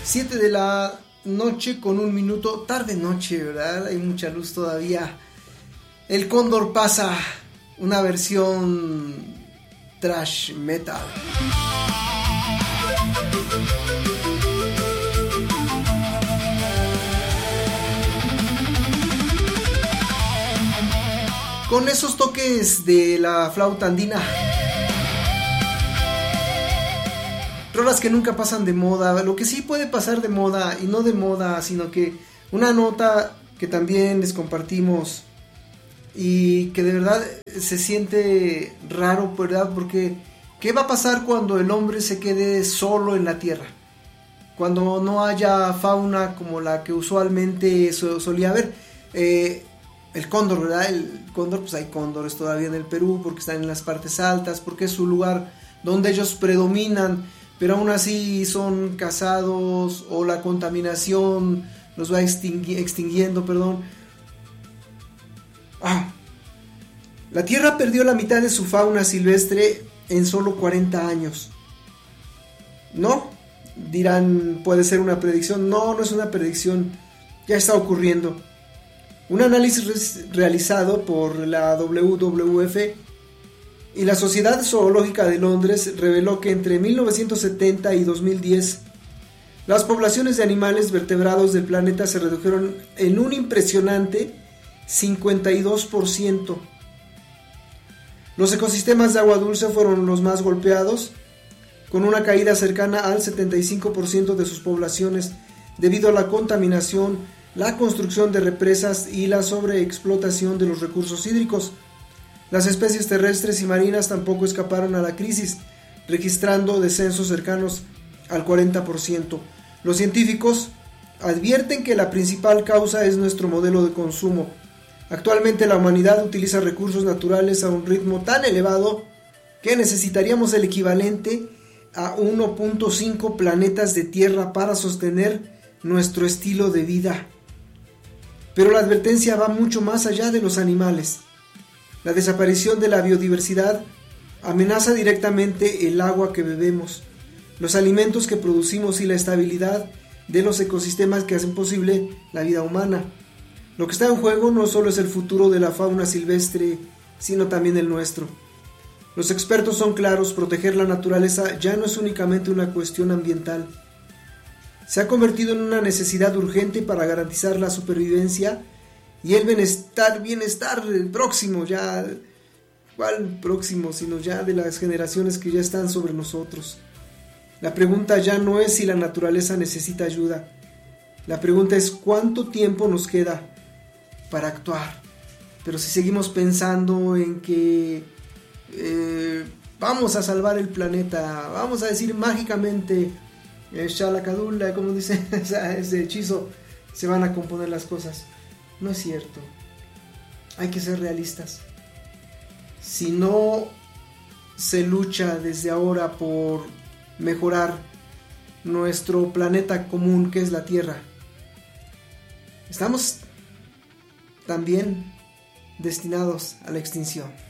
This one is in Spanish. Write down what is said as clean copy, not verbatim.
7 de la noche con 1 minuto, tarde noche, ¿verdad? Hay mucha luz todavía. El Cóndor pasa, una versión thrash metal. Con esos toques de la flauta andina. Rolas que nunca pasan de moda. Lo que sí puede pasar de moda, y no de moda, sino que una nota que también les compartimos y que de verdad se siente raro, ¿verdad? Porque ¿qué va a pasar cuando el hombre se quede solo en la tierra? Cuando no haya fauna como la que usualmente solía haber. El cóndor, ¿verdad? El cóndor, pues hay cóndores todavía en el Perú porque están en las partes altas, porque es su lugar donde ellos predominan, pero aún así son cazados o la contaminación los va extinguiendo, perdón. La Tierra perdió la mitad de su fauna silvestre en solo 40 años. ¿No? Dirán, puede ser una predicción. No, no es una predicción, ya está ocurriendo. Un análisis realizado por la WWF y la Sociedad Zoológica de Londres reveló que entre 1970 y 2010 las poblaciones de animales vertebrados del planeta se redujeron en un impresionante 52%. Los ecosistemas de agua dulce fueron los más golpeados, con una caída cercana al 75% de sus poblaciones debido a la contaminación, la construcción de represas y la sobreexplotación de los recursos hídricos. Las especies terrestres y marinas tampoco escaparon a la crisis, registrando descensos cercanos al 40%. Los científicos advierten que la principal causa es nuestro modelo de consumo. Actualmente la humanidad utiliza recursos naturales a un ritmo tan elevado que necesitaríamos el equivalente a 1.5 planetas de Tierra para sostener nuestro estilo de vida. Pero la advertencia va mucho más allá de los animales. La desaparición de la biodiversidad amenaza directamente el agua que bebemos, los alimentos que producimos y la estabilidad de los ecosistemas que hacen posible la vida humana. Lo que está en juego no solo es el futuro de la fauna silvestre, sino también el nuestro. Los expertos son claros, proteger la naturaleza ya no es únicamente una cuestión ambiental. Se ha convertido en una necesidad urgente para garantizar la supervivencia y el bienestar próximo, ya, ¿cuál próximo? Sino ya de las generaciones que ya están sobre nosotros. La pregunta ya no es si la naturaleza necesita ayuda. La pregunta es cuánto tiempo nos queda para actuar. Pero si seguimos pensando en que vamos a salvar el planeta, vamos a decir mágicamente Shalakadula, como dice ese hechizo, se van a componer las cosas. No es cierto. Hay que ser realistas. Si no se lucha desde ahora por mejorar nuestro planeta común que es la Tierra, estamos también destinados a la extinción.